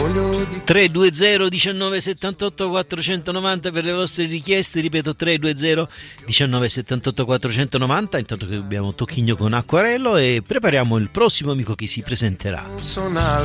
320 19 78 490 per le vostre richieste, ripeto 320 19 78 490. Intanto che abbiamo un tocchino con Acquarello e prepariamo il prossimo amico che si presenterà.